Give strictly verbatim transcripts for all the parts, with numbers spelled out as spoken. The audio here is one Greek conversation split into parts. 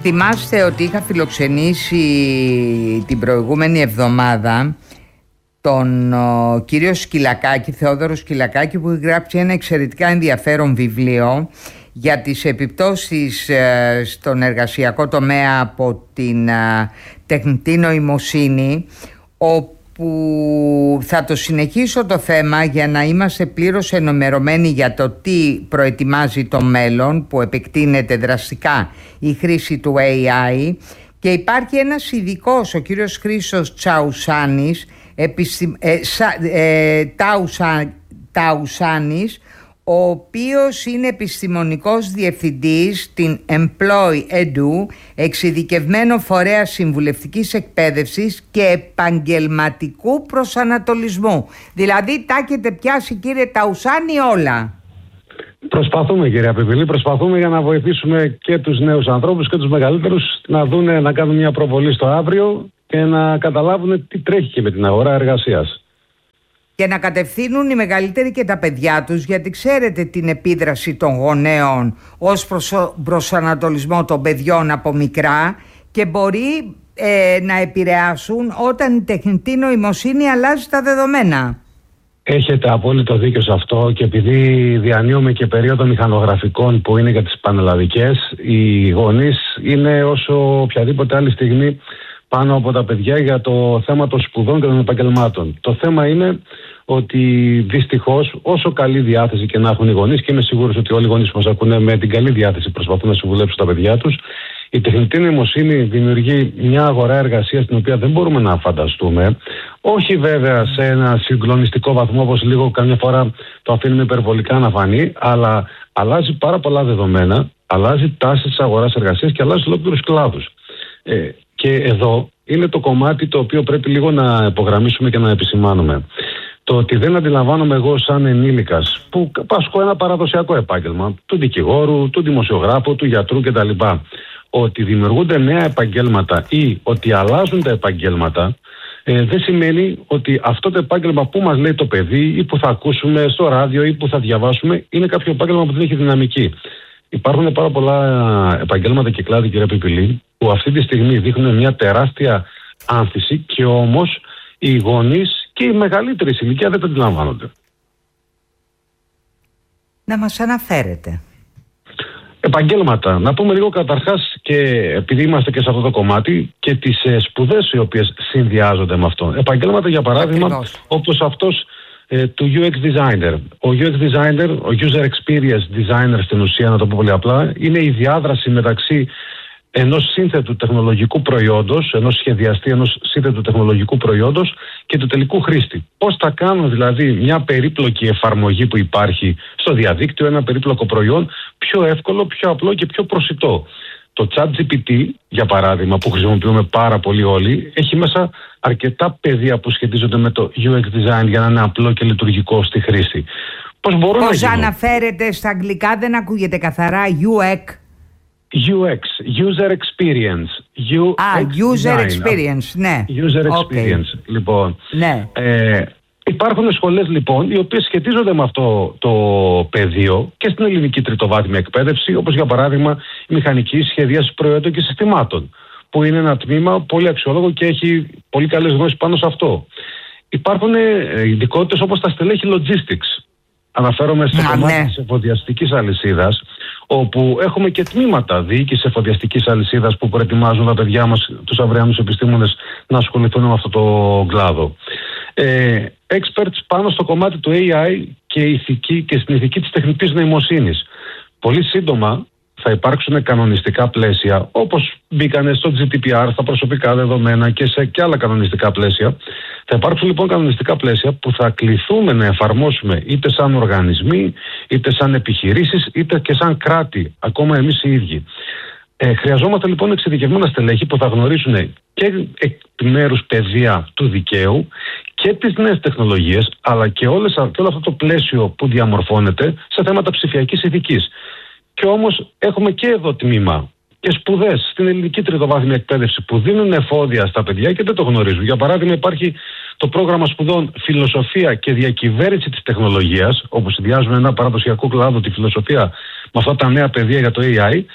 Θυμάστε ότι είχα φιλοξενήσει την προηγούμενη εβδομάδα τον ο, κύριο Σκυλακάκη, Θεόδωρο Σκυλακάκη, που έχει γράψει ένα εξαιρετικά ενδιαφέρον βιβλίο για τις επιπτώσεις ε, στον εργασιακό τομέα από την ε, τεχνητή νοημοσύνη, όπου θα το συνεχίσω το θέμα για να είμαστε πλήρως ενημερωμένοι για το τι προετοιμάζει το μέλλον, που επεκτείνεται δραστικά η χρήση του έι άι, και υπάρχει ένας ειδικός, ο κύριος Χρήστος Τσαουσάνης, επιστη... ε, σα... ε, Τάουσα... Ταουσάνης, ο οποίος είναι επιστημονικός διευθυντής στην Employ Edu, εξειδικευμένο φορέα συμβουλευτικής εκπαίδευσης και επαγγελματικού προσανατολισμού. Δηλαδή τα έχετε πιάσει, κύριε Ταουσάνη, όλα. Προσπαθούμε, κύριε Απιπηλή, προσπαθούμε για να βοηθήσουμε και τους νέους ανθρώπους και τους μεγαλύτερους να δούνε, να κάνουν μια προβολή στο αύριο και να καταλάβουν τι τρέχει και με την αγορά εργασίας. Και να κατευθύνουν οι μεγαλύτεροι και τα παιδιά τους, γιατί ξέρετε την επίδραση των γονέων ως προσανατολισμό των παιδιών από μικρά, και μπορεί ε, να επηρεάσουν όταν η τεχνητή νοημοσύνη αλλάζει τα δεδομένα. Έχετε απόλυτο δίκιο σε αυτό, και επειδή διανύουμε και περίοδο μηχανογραφικών που είναι για τις πανελλαδικές, οι γονείς είναι όσο οποιαδήποτε άλλη στιγμή πάνω από τα παιδιά για το θέμα των σπουδών και των επαγγελμάτων. Το θέμα είναι ότι δυστυχώς, όσο καλή διάθεση και να έχουν οι γονείς, και είμαι σίγουρος ότι όλοι οι γονείς που μας ακούνε με την καλή διάθεση προσπαθούν να συμβουλέψουν τα παιδιά τους, η τεχνητή νοημοσύνη δημιουργεί μια αγορά εργασίας την οποία δεν μπορούμε να φανταστούμε. Όχι βέβαια σε ένα συγκλονιστικό βαθμό, όπως λίγο καμιά φορά το αφήνουμε υπερβολικά να φανεί, αλλά αλλάζει πάρα πολλά δεδομένα, αλλάζει τάσεις της αγοράς εργασίας και αλλάζει ολόκληρους κλάδους. Ε, και εδώ είναι το κομμάτι το οποίο πρέπει λίγο να υπογραμμίσουμε και να επισημάνουμε. Το ότι δεν αντιλαμβάνομαι εγώ σαν ενήλικας, που πάσχω ένα παραδοσιακό επάγγελμα, του δικηγόρου, του δημοσιογράφου, του γιατρού κτλ., ότι δημιουργούνται νέα επαγγέλματα ή ότι αλλάζουν τα επαγγέλματα, ε, δεν σημαίνει ότι αυτό το επάγγελμα που μας λέει το παιδί ή που θα ακούσουμε στο ράδιο ή που θα διαβάσουμε είναι κάποιο επάγγελμα που δεν έχει δυναμική. Υπάρχουν πάρα πολλά επαγγέλματα και κλάδοι, κύριε Πιπηλή, που αυτή τη στιγμή δείχνουν μια τεράστια άνθηση, και όμως οι γονείς και οι μεγαλύτεροι σε ηλικία δεν το αντιλαμβάνονται. Να μας αναφέρετε. Επαγγέλματα. Να πούμε λίγο καταρχάς, και επειδή είμαστε και σε αυτό το κομμάτι, και τις ε, σπουδές οι οποίες συνδυάζονται με αυτό. Επαγγέλματα, για παράδειγμα, ακριβώς, όπως αυτός ε, του γιου εξ designer. Ο γιου εξ designer, ο user experience designer στην ουσία, να το πω πολύ απλά, είναι η διάδραση μεταξύ ενός σύνθετου τεχνολογικού προϊόντος, ενός σχεδιαστή ενός σύνθετου τεχνολογικού προϊόντος και του τελικού χρήστη. Πώς θα κάνω δηλαδή μια περίπλοκη εφαρμογή που υπάρχει στο διαδίκτυο, ένα περίπλοκο προϊόν, πιο εύκολο, πιο απλό και πιο προσιτό. Το ChatGPT, για παράδειγμα, που χρησιμοποιούμε πάρα πολύ όλοι, έχει μέσα αρκετά πεδία που σχετίζονται με το γιου εξ design για να είναι απλό και λειτουργικό στη χρήση. Πώς μπορώ να Πώς αναφέρεται στα αγγλικά, δεν ακούγεται καθαρά γιου εξ. γιου εξ, User Experience. Α, ah, User Experience, ναι. User Experience, okay. Λοιπόν. Ναι. Ε, υπάρχουν σχολές, λοιπόν, οι οποίες σχετίζονται με αυτό το πεδίο και στην ελληνική τριτοβάθμια εκπαίδευση, όπως για παράδειγμα η μηχανική σχεδίαση προϊόντων και συστημάτων, που είναι ένα τμήμα πολύ αξιόλογο και έχει πολύ καλές γνώσεις πάνω σε αυτό. Υπάρχουν ειδικότητες όπως τα στελέχη logistics. Αναφέρομαι στο Α, κομμάτι ναι. της εφοδιαστικής αλυσίδας, όπου έχουμε και τμήματα διοίκησης εφοδιαστικής αλυσίδας που προετοιμάζουν τα παιδιά μας, τους αυριανούς επιστήμονες, να ασχοληθούν με αυτό το κλάδο. Ε, experts πάνω στο κομμάτι του έι άι και, ηθική, και στην ηθική της τεχνητής νοημοσύνης. Πολύ σύντομα θα υπάρξουν κανονιστικά πλαίσια, όπως μπήκανε στο τζι ντι πι αρ, στα προσωπικά δεδομένα και σε και άλλα κανονιστικά πλαίσια. Θα υπάρξουν λοιπόν κανονιστικά πλαίσια που θα κληθούμε να εφαρμόσουμε είτε σαν οργανισμοί, είτε σαν επιχειρήσεις, είτε και σαν κράτη, ακόμα εμείς οι ίδιοι. Ε, χρειαζόμαστε λοιπόν εξειδικευμένα στελέχη που θα γνωρίσουν και επιμέρους πεδία του δικαίου και τις νέες τεχνολογίες, αλλά και, όλες, και όλο αυτό το πλαίσιο που διαμορφώνεται σε θέματα ψηφιακής ηθικής. Και όμως έχουμε και εδώ τμήμα και σπουδές στην ελληνική τριτοβάθμια εκπαίδευση που δίνουν εφόδια στα παιδιά και δεν το γνωρίζουν. Για παράδειγμα, υπάρχει το πρόγραμμα σπουδών Φιλοσοφία και Διακυβέρνηση της Τεχνολογίας, όπου συνδυάζουν ένα παραδοσιακό κλάδο, τη φιλοσοφία, με αυτά τα νέα πεδία για το έι άι.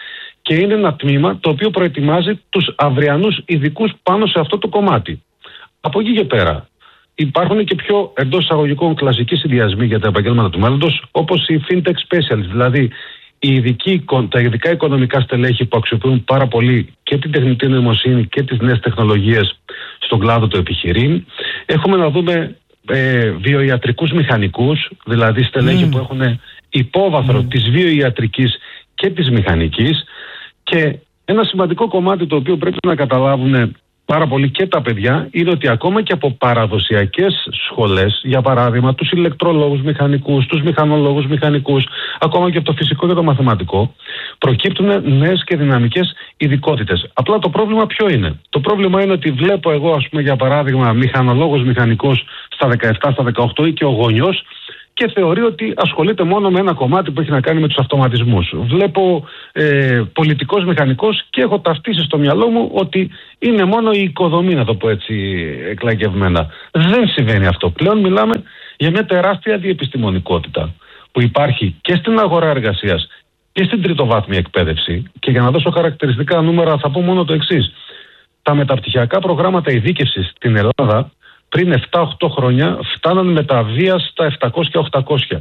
και είναι ένα τμήμα το οποίο προετοιμάζει τους αυριανούς ειδικούς πάνω σε αυτό το κομμάτι. Από εκεί και πέρα υπάρχουν και πιο εντός εισαγωγικών κλασικοί συνδυασμοί για τα επαγγέλματα του μέλλοντος, όπως οι fintech specialists, δηλαδή οι ειδικοί, τα ειδικά οικονομικά στελέχη που αξιοποιούν πάρα πολύ και την τεχνητή νοημοσύνη και τις νέες τεχνολογίες στον κλάδο του επιχειρήν. Έχουμε να δούμε ε, βιοιατρικούς μηχανικούς, δηλαδή στελέχη mm. που έχουν υπόβαθρο mm. της βιοιατρικής και της μηχανικής, και ένα σημαντικό κομμάτι το οποίο πρέπει να καταλάβουν πάρα πολύ και τα παιδιά είναι ότι ακόμα και από παραδοσιακές σχολές, για παράδειγμα τους ηλεκτρολόγους μηχανικούς, τους μηχανολόγους μηχανικούς, ακόμα και από το φυσικό και το μαθηματικό, προκύπτουν νέες και δυναμικές ειδικότητες. Απλά το πρόβλημα ποιο είναι? Το πρόβλημα είναι ότι βλέπω εγώ, ας πούμε, για παράδειγμα, μηχανολόγος μηχανικός στα δεκαεπτά, στα δεκαοκτώ ή και ο γονιός, και θεωρεί ότι ασχολείται μόνο με ένα κομμάτι που έχει να κάνει με τους αυτοματισμούς. Βλέπω ε, πολιτικός μηχανικός και έχω ταυτίσει στο μυαλό μου ότι είναι μόνο η οικοδομή, να το πω έτσι εκλαγευμένα. Δεν συμβαίνει αυτό. Πλέον μιλάμε για μια τεράστια διεπιστημονικότητα που υπάρχει και στην αγορά εργασίας και στην τριτοβάθμια εκπαίδευση. Και για να δώσω χαρακτηριστικά νούμερα θα πω μόνο το εξής. Τα μεταπτυχιακά προγράμματα ειδίκευσης στην Ελλάδα πριν επτά οχτώ χρόνια φτάναν με τα βία στα επτακόσια οχτακόσια.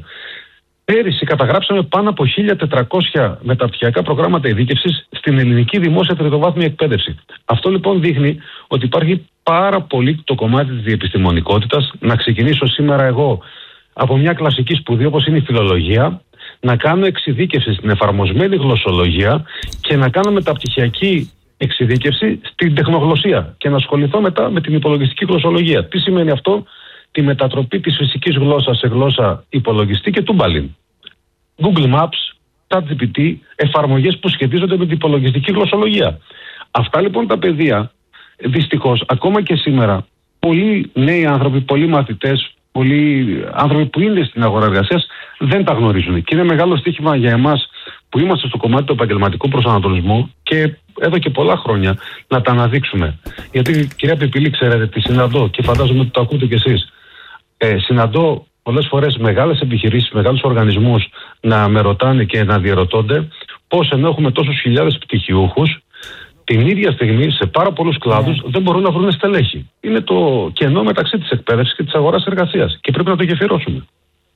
Πέρυσι καταγράψαμε πάνω από χίλια τετρακόσια μεταπτυχιακά προγράμματα ειδίκευσης στην ελληνική δημόσια τριτοβάθμια εκπαίδευση. Αυτό λοιπόν δείχνει ότι υπάρχει πάρα πολύ το κομμάτι της διεπιστημονικότητας. Να ξεκινήσω σήμερα εγώ από μια κλασική σπουδή όπως είναι η φιλολογία, να κάνω εξειδίκευση στην εφαρμοσμένη γλωσσολογία και να κάνω μεταπτυχιακή εξειδίκευση στην τεχνογλωσσία και να ασχοληθώ μετά με την υπολογιστική γλωσσολογία. Τι σημαίνει αυτό? Τη μετατροπή της φυσικής γλώσσας σε γλώσσα υπολογιστή και τούμπαλιν. Google Maps, ChatGPT, εφαρμογές που σχετίζονται με την υπολογιστική γλωσσολογία. Αυτά λοιπόν τα παιδεία, δυστυχώς, ακόμα και σήμερα, πολλοί νέοι άνθρωποι, πολλοί μαθητές, πολλοί άνθρωποι που είναι στην αγορά εργασίας δεν τα γνωρίζουν. Και είναι μεγάλο στοίχημα για εμάς που είμαστε στο κομμάτι του επαγγελματικού προσανατολισμού και εδώ και πολλά χρόνια να τα αναδείξουμε. Γιατί, κυρία Πιπίλη, ξέρετε, τη συναντώ και φαντάζομαι ότι το ακούτε κι εσείς. Ε, συναντώ πολλές φορές μεγάλες επιχειρήσεις, μεγάλους οργανισμούς να με ρωτάνε και να διερωτώνται πώς, ενώ έχουμε τόσους χιλιάδες πτυχιούχους, την ίδια στιγμή σε πάρα πολλούς κλάδους yeah. δεν μπορούν να βρουν στελέχη. Είναι το κενό μεταξύ της εκπαίδευσης και της αγοράς εργασίας και πρέπει να το γεφυρώσουμε.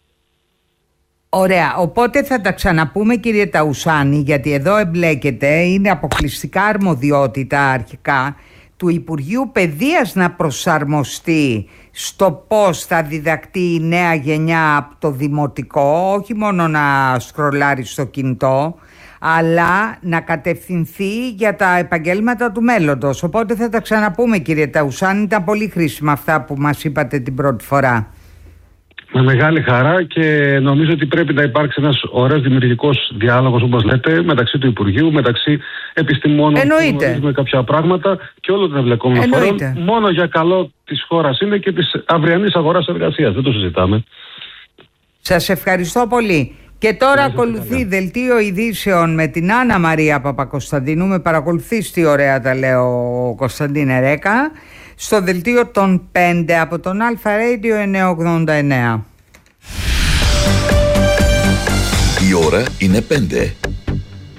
Ωραία, οπότε θα τα ξαναπούμε, κύριε Ταουσάνη, γιατί εδώ εμπλέκεται, είναι αποκλειστικά αρμοδιότητα αρχικά του Υπουργείου Παιδείας να προσαρμοστεί στο πώς θα διδακτεί η νέα γενιά από το δημοτικό, όχι μόνο να σκρολάρει στο κινητό, αλλά να κατευθυνθεί για τα επαγγέλματα του μέλλοντος. Οπότε θα τα ξαναπούμε, κύριε Ταουσάνη, ήταν πολύ χρήσιμα αυτά που μας είπατε την πρώτη φορά. Με μεγάλη χαρά, και νομίζω ότι πρέπει να υπάρξει ένας ωραίος δημιουργικός διάλογος, όπως λέτε, μεταξύ του Υπουργείου, μεταξύ επιστημόνων που γνωρίζουμε κάποια πράγματα και όλων των εμπλεκόμενων φορών. Μόνο για καλό της χώρας είναι και της αυριανής αγοράς εργασίας. Δεν το συζητάμε. Σας ευχαριστώ πολύ. Και τώρα ακολουθεί δελτίο ειδήσεων με την Άννα Μαρία Παπακοσταντίνου. Με παρακολουθείς τι ωραία τα λέω, Κωνσταντίνε Ρέκα. Στο δελτίο των πέντε από τον Αλφα Radio εννιακόσια ογδόντα εννέα. Η ώρα είναι πέντε.